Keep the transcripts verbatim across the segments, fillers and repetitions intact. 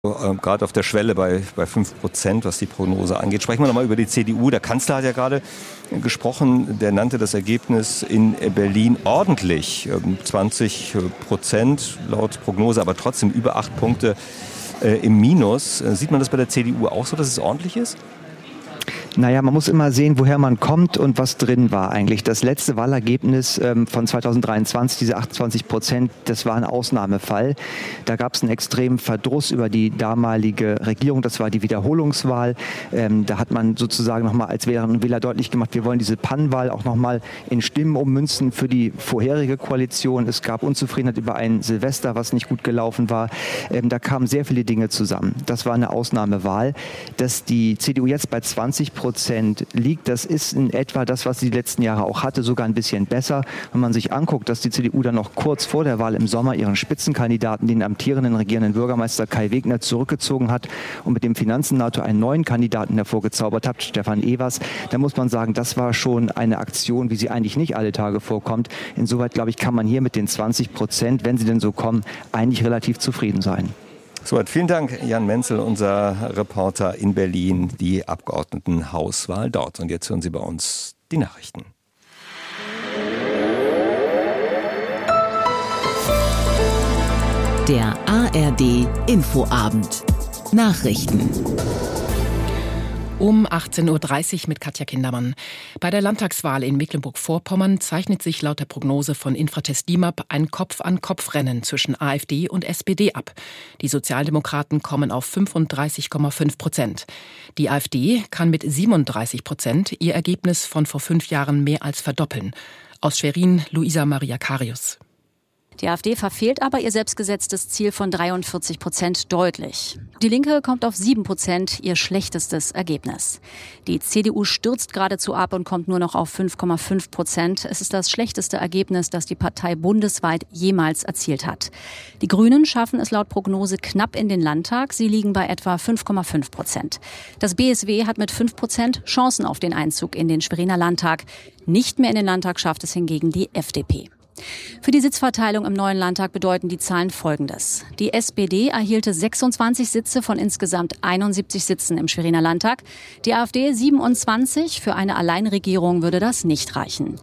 äh, gerade auf der Schwelle bei, bei fünf Prozent, was die Prognose angeht. Sprechen wir nochmal über die C D U. Der Kanzler hat ja gerade gesprochen, der nannte das Ergebnis in Berlin ordentlich. zwanzig Prozent laut Prognose, aber trotzdem über acht Punkte äh, im Minus. Sieht man das bei der C D U auch so, dass es ordentlich ist? Naja, man muss immer sehen, woher man kommt und was drin war eigentlich. Das letzte Wahlergebnis ähm, von zweitausenddreiundzwanzig, diese achtundzwanzig Prozent, das war ein Ausnahmefall. Da gab es einen extremen Verdruss über die damalige Regierung. Das war die Wiederholungswahl. Ähm, da hat man sozusagen nochmal als Wählerinnen und Wähler deutlich gemacht, wir wollen diese Pannenwahl auch nochmal in Stimmen ummünzen für die vorherige Koalition. Es gab Unzufriedenheit über ein Silvester, was nicht gut gelaufen war. Ähm, da kamen sehr viele Dinge zusammen. Das war eine Ausnahmewahl. Dass die C D U jetzt bei zwanzig Prozent liegt, das ist in etwa das, was sie die letzten Jahre auch hatte, sogar ein bisschen besser. Wenn man sich anguckt, dass die C D U dann noch kurz vor der Wahl im Sommer ihren Spitzenkandidaten, den amtierenden regierenden Bürgermeister Kai Wegner, zurückgezogen hat und mit dem Finanzsenator einen neuen Kandidaten hervorgezaubert hat, Stefan Evers, dann muss man sagen, das war schon eine Aktion, wie sie eigentlich nicht alle Tage vorkommt. Insoweit, glaube ich, kann man hier mit den zwanzig Prozent, wenn sie denn so kommen, eigentlich relativ zufrieden sein. Soweit. Vielen Dank, Jan Menzel, unser Reporter in Berlin, die Abgeordnetenhauswahl dort. Und jetzt hören Sie bei uns die Nachrichten. Der A R D Infoabend. Nachrichten. Um achtzehn Uhr dreißig mit Katja Kindermann. Bei der Landtagswahl in Mecklenburg-Vorpommern zeichnet sich laut der Prognose von Infratest DIMAP ein Kopf-an-Kopf-Rennen zwischen AfD und S P D ab. Die Sozialdemokraten kommen auf fünfunddreißig Komma fünf Prozent. Die AfD kann mit siebenunddreißig Prozent ihr Ergebnis von vor fünf Jahren mehr als verdoppeln. Aus Schwerin, Luisa Maria Karius. Die AfD verfehlt aber ihr selbstgesetztes Ziel von dreiundvierzig Prozent deutlich. Die Linke kommt auf sieben Prozent, ihr schlechtestes Ergebnis. Die C D U stürzt geradezu ab und kommt nur noch auf fünf Komma fünf Prozent. Es ist das schlechteste Ergebnis, das die Partei bundesweit jemals erzielt hat. Die Grünen schaffen es laut Prognose knapp in den Landtag. Sie liegen bei etwa fünf Komma fünf Prozent. Das B S W hat mit fünf Prozent Chancen auf den Einzug in den Schweriner Landtag. Nicht mehr in den Landtag schafft es hingegen die F D P. Für die Sitzverteilung im neuen Landtag bedeuten die Zahlen Folgendes. Die S P D erhielte sechsundzwanzig Sitze von insgesamt einundsiebzig Sitzen im Schweriner Landtag. Die AfD siebenundzwanzig. Für eine Alleinregierung würde das nicht reichen.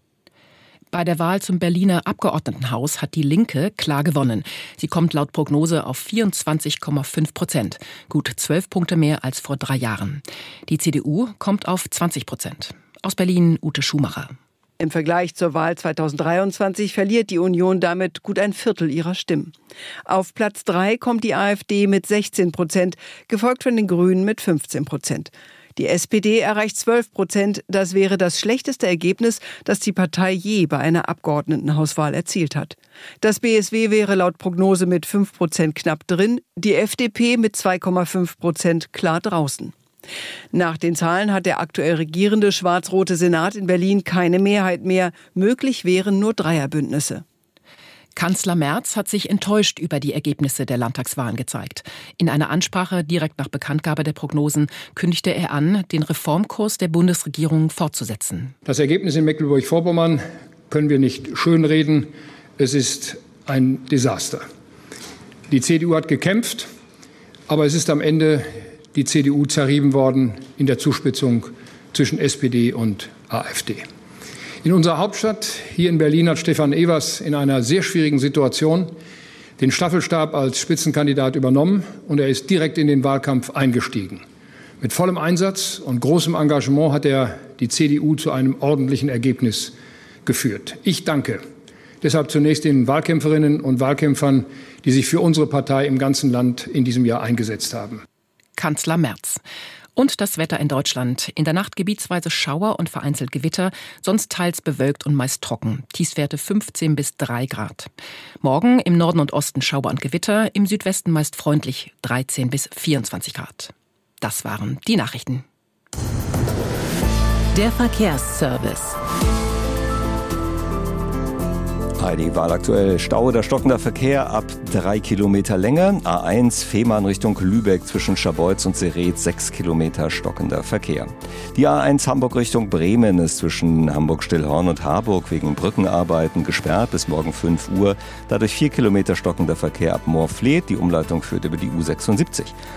Bei der Wahl zum Berliner Abgeordnetenhaus hat die Linke klar gewonnen. Sie kommt laut Prognose auf vierundzwanzig Komma fünf Prozent. Gut zwölf Punkte mehr als vor drei Jahren. Die C D U kommt auf zwanzig Prozent. Aus Berlin Ute Schumacher. Im Vergleich zur Wahl zweitausenddreiundzwanzig verliert die Union damit gut ein Viertel ihrer Stimmen. Auf Platz drei kommt die AfD mit sechzehn Prozent, gefolgt von den Grünen mit fünfzehn Prozent. Die S P D erreicht zwölf Prozent. Das wäre das schlechteste Ergebnis, das die Partei je bei einer Abgeordnetenhauswahl erzielt hat. Das B S W wäre laut Prognose mit fünf Prozent knapp drin, die F D P mit zwei Komma fünf Prozent klar draußen. Nach den Zahlen hat der aktuell regierende schwarz-rote Senat in Berlin keine Mehrheit mehr. Möglich wären nur Dreierbündnisse. Kanzler Merz hat sich enttäuscht über die Ergebnisse der Landtagswahlen gezeigt. In einer Ansprache direkt nach Bekanntgabe der Prognosen kündigte er an, den Reformkurs der Bundesregierung fortzusetzen. Das Ergebnis in Mecklenburg-Vorpommern können wir nicht schönreden. Es ist ein Desaster. Die C D U hat gekämpft, aber es ist am Ende die C D U zerrieben worden in der Zuspitzung zwischen S P D und AfD. In unserer Hauptstadt, hier in Berlin, hat Stefan Evers in einer sehr schwierigen Situation den Staffelstab als Spitzenkandidat übernommen und er ist direkt in den Wahlkampf eingestiegen. Mit vollem Einsatz und großem Engagement hat er die C D U zu einem ordentlichen Ergebnis geführt. Ich danke deshalb zunächst den Wahlkämpferinnen und Wahlkämpfern, die sich für unsere Partei im ganzen Land in diesem Jahr eingesetzt haben. Kanzler Merz. Und das Wetter in Deutschland. In der Nacht gebietsweise Schauer und vereinzelt Gewitter, sonst teils bewölkt und meist trocken. Tiefstwerte fünfzehn bis drei Grad. Morgen im Norden und Osten Schauer und Gewitter, im Südwesten meist freundlich dreizehn bis vierundzwanzig Grad. Das waren die Nachrichten. Der Verkehrsservice. Heidi, Wahl aktuell. Stau oder stockender Verkehr ab drei Kilometer Länge. A eins Fehmarn Richtung Lübeck zwischen Scharbeutz und Sereet sechs Kilometer stockender Verkehr. Die A eins Hamburg Richtung Bremen ist zwischen Hamburg-Stillhorn und Harburg wegen Brückenarbeiten gesperrt bis morgen fünf Uhr. Dadurch vier Kilometer stockender Verkehr ab Moorfleet. Die Umleitung führt über die U sechsundsiebzig.